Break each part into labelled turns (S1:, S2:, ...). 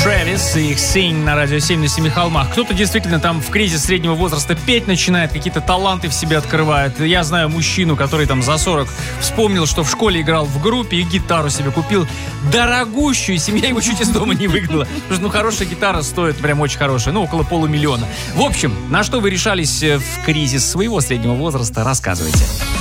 S1: Трэвис и их Sing на радио 7 на Семи холмах. Кто-то действительно там в кризис среднего возраста петь начинает, какие-то таланты в себе открывает. Я знаю мужчину, который там за 40 вспомнил, что в школе играл в группе и гитару себе купил дорогущую, и семья его чуть из дома не выгнала. Потому что, хорошая гитара стоит прям очень хорошая, около $500 000. В общем, на что вы решались в кризис своего среднего возраста, рассказывайте.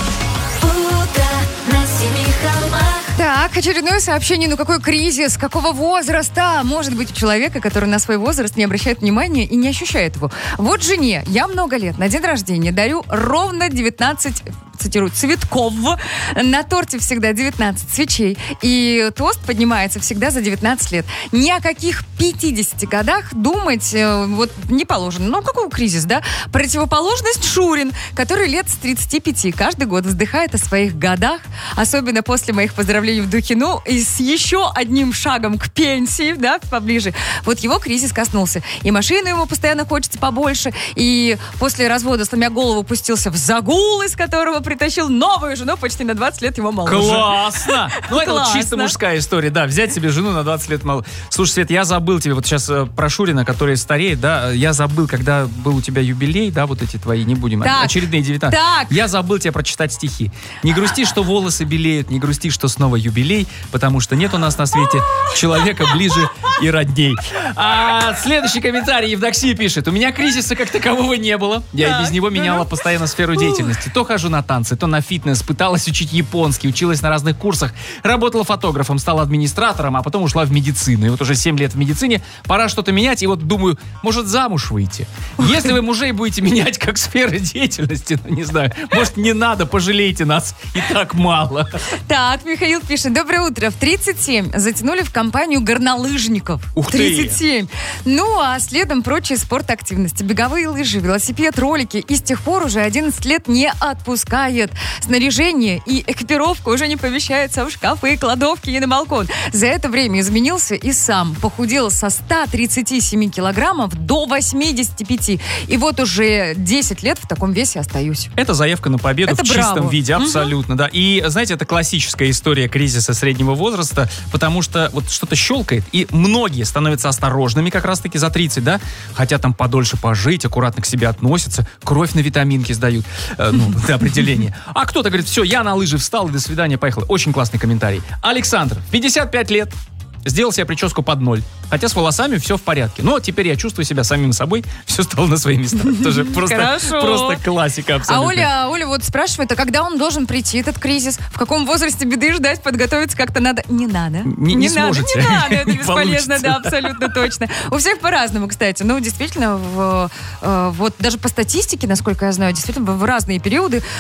S2: Так, очередное сообщение. Какой кризис? Какого возраста может быть у человека, который на свой возраст не обращает внимания и не ощущает его? Вот жене я много лет на день рождения дарю ровно 19, цитирую, цветков. На торте всегда 19 свечей. И тост поднимается всегда за 19 лет. Ни о каких 50 годах думать не положено. Какой кризис, да? Противоположность Шурин, который лет с 35 каждый год вздыхает о своих годах, особенно после моих поздравлений в духе, и с еще одним шагом к пенсии, да, поближе. Вот его кризис коснулся. И машину ему постоянно хочется побольше, и после развода, сломя голову, пустился в загул, из которого притащил новую жену почти на 20 лет его моложе.
S1: Классно! Это вот чисто мужская история, да, взять себе жену на 20 лет моложе. Слушай, Свет, я забыл тебе, вот сейчас про Шурина, который стареет, да, я забыл, когда был у тебя юбилей, да, вот эти твои, не будем, очередные 19.
S2: Так.
S1: Я забыл тебе прочитать стихи. Не грусти, что волосы белеют, не грусти, что снова юбилей, потому что нет у нас на свете человека ближе и родней. Следующий комментарий Евдоксия пишет: у меня кризиса как такового не было. Я и без него меняла постоянно сферу деятельности. То хожу на танцы, то на фитнес, пыталась учить японский, училась на разных курсах, работала фотографом, стала администратором, а потом ушла в медицину. И вот уже 7 лет в медицине, пора что-то менять, и вот думаю, может замуж выйти. Если вы мужей будете менять как сферы деятельности, не знаю, может не надо, пожалейте нас, и так мало.
S2: Так, Михаил пишет: доброе утро. В 37 затянули в компанию горнолыжников.
S1: Ух ты!
S2: 37. А следом прочие спортактивности. Беговые лыжи, велосипед, ролики. И с тех пор уже 11 лет не отпускает. Снаряжение и экипировка уже не помещаются в шкафы и кладовки и на балкон. За это время изменился и сам. Похудел со 137 килограммов до 85. И вот уже 10 лет в таком весе остаюсь.
S1: Это заявка на победу в чистом виде, абсолютно, да. И, знаете, это классическая история кризиса среднего возраста, потому что вот что-то щелкает, и многие становятся осторожными как раз-таки за 30, да, хотят там подольше пожить, аккуратно к себе относятся, кровь на витаминки сдают, до определения. А кто-то говорит: все, я на лыжи встал и до свидания, поехал. Очень классный комментарий. Александр, 55 лет, сделал себе прическу под 0. Хотя с волосами все в порядке. Но теперь я чувствую себя самим собой. Все стало на свои места. Тоже просто классика абсолютно.
S2: А Оля вот спрашивает, а когда он должен прийти, этот кризис? В каком возрасте беды ждать, подготовиться как-то надо? Не надо.
S1: Не сможете.
S2: Не надо, это бесполезно, да, абсолютно точно. У всех по-разному, кстати. Действительно, вот даже по статистике, насколько я знаю, действительно в разные периоды